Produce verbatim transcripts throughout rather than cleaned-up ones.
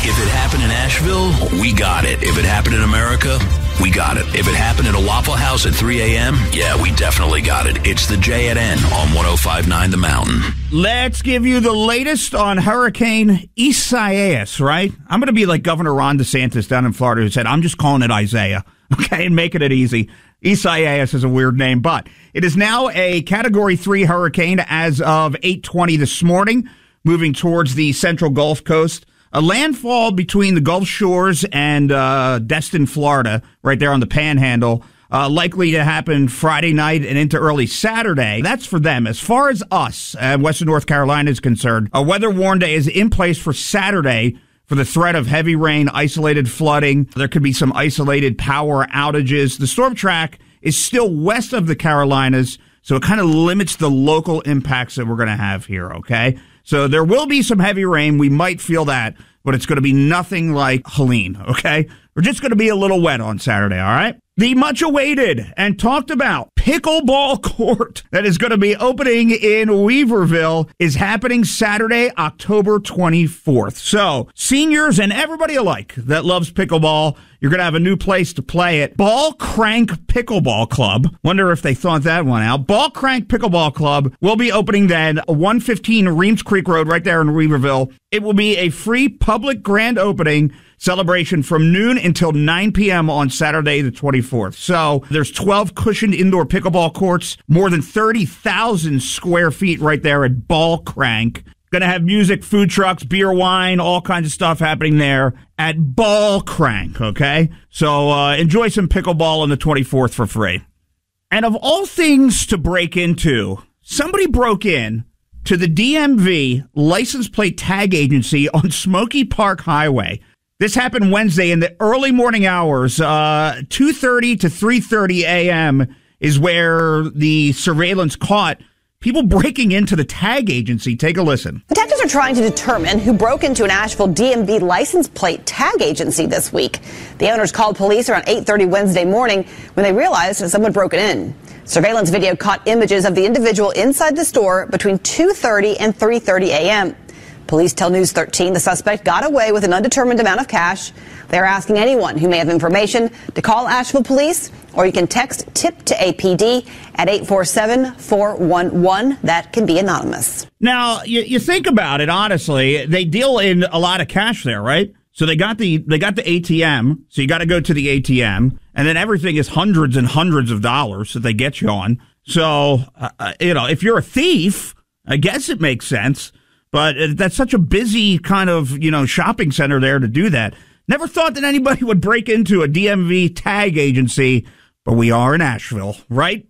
If it happened in Asheville, we got it. If it happened in America, we got it. If it happened at a Waffle House at three a.m., yeah, we definitely got it. It's the J and N on one oh five point nine The Mountain. Let's give you the latest on Hurricane Isaias, right? I'm going to be like Governor Ron DeSantis down in Florida who said, I'm just calling it Isaiah, okay, and making it easy. Isaias is a weird name, but it is now a Category three hurricane as of eight twenty this morning, moving towards the central Gulf Coast. A landfall between the Gulf Shores and uh, Destin, Florida, right there on the Panhandle, uh, likely to happen Friday night and into early Saturday. That's for them. As far as us, uh, Western North Carolina is concerned, a weather warn day is in place for Saturday for the threat of heavy rain, isolated flooding. There could be some isolated power outages. The storm track is still west of the Carolinas, so it kind of limits the local impacts that we're going to have here, okay? So there will be some heavy rain. We might feel that, but it's going to be nothing like Helene, okay? We're just going to be a little wet on Saturday, all right? The much-awaited and talked about pickleball court that is going to be opening in Weaverville is happening Saturday, October twenty-fourth. So seniors and everybody alike that loves pickleball, you're going to have a new place to play it. Ball Crank Pickleball Club. Wonder if they thought that one out. Ball Crank Pickleball Club will be opening then one fifteen Reams Creek Road right there in Weaverville. It will be a free public grand opening celebration from noon until nine p.m. on Saturday the twenty-fourth. So there's twelve cushioned indoor pickleball courts, more than thirty thousand square feet right there at Ball Crank. Going to have music, food trucks, beer, wine, all kinds of stuff happening there at Ball Crank, okay? So uh, enjoy some pickleball on the twenty-fourth for free. And of all things to break into, somebody broke in to the D M V license plate tag agency on Smoky Park Highway. This happened Wednesday in the early morning hours. Uh, two thirty to three thirty a.m. is where the surveillance caught people breaking into the tag agency. Take a listen. Detectives are trying to determine who broke into an Asheville D M V license plate tag agency this week. The owners called police around eight thirty Wednesday morning when they realized someone broke in. Surveillance video caught images of the individual inside the store between two thirty and three thirty a.m. Police tell News thirteen the suspect got away with an undetermined amount of cash. They're asking anyone who may have information to call Asheville Police, or you can text TIP to A P D at eight four seven, four one one. That can be anonymous. Now, you, you think about it, honestly, they deal in a lot of cash there, right? So they got the they got the A T M, so you got to go to the A T M, and then everything is hundreds and hundreds of dollars that they get you on. So, uh, you know, if you're a thief, I guess it makes sense. But that's such a busy kind of, you know, shopping center there to do that. Never thought that anybody would break into a D M V tag agency, but we are in Asheville, right?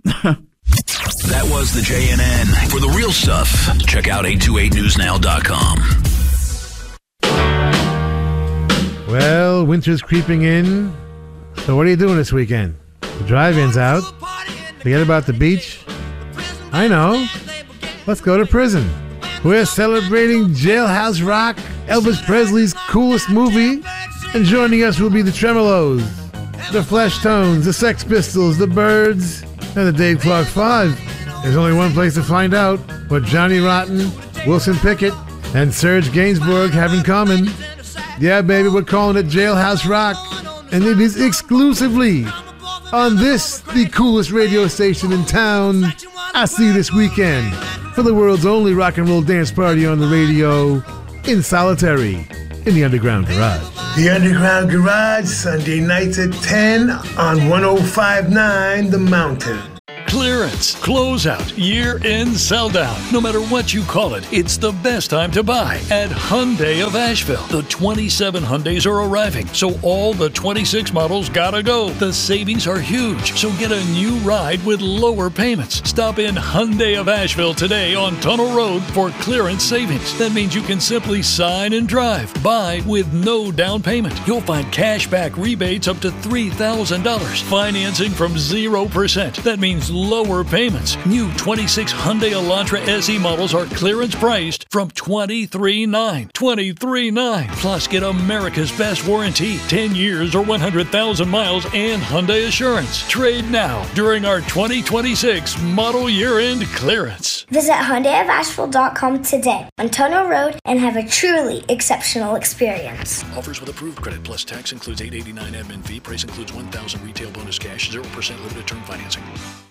That was the J and N. For the real stuff, check out eight two eight news now dot com. Well, winter's creeping in. So what are you doing this weekend? The drive-in's out. Forget about the beach. I know. Let's go to prison. We're celebrating Jailhouse Rock, Elvis Presley's coolest movie, and joining us will be the Tremolos, the Flesh Tones, the Sex Pistols, the Byrds, and the Dave Clark Five. There's only one place to find out what Johnny Rotten, Wilson Pickett, and Serge Gainsbourg have in common. Yeah, baby, we're calling it Jailhouse Rock, and it is exclusively on this, the coolest radio station in town. I see you this weekend for the world's only rock and roll dance party on the radio, in solitary, in the Underground Garage. The Underground Garage, Sunday nights at ten on one oh five point nine The Mountain. Clearance, closeout, year-end sell-down. No matter what you call it, it's the best time to buy at Hyundai of Asheville. The twenty-seven Hyundais are arriving, so all the twenty-six models gotta go. The savings are huge, so get a new ride with lower payments. Stop in Hyundai of Asheville today on Tunnel Road for clearance savings. That means you can simply sign and drive. Buy with no down payment. You'll find cash back rebates up to three thousand dollars. Financing from zero percent. That means lower payments. New twenty-six Hyundai Elantra S E models are clearance priced from twenty-three thousand nine hundred dollars. twenty-three thousand nine hundred dollars. Plus, get America's best warranty, ten years or one hundred thousand miles, and Hyundai Assurance. Trade now during our twenty twenty-six model year-end clearance. Visit Hyundai of Asheville dot com today on Tono Road and have a truly exceptional experience. Offers with approved credit plus tax includes eight eighty-nine admin fee. Price includes one thousand retail bonus cash, zero percent limited term financing.